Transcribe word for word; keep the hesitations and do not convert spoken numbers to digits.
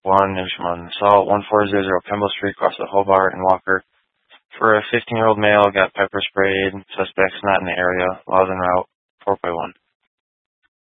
one, Newshman. Assault one four zero zero Pemble Street, across the Hobart and Walker. For a fifteen-year-old male, got pepper sprayed. Suspect's not in the area. Laws en route. four by one.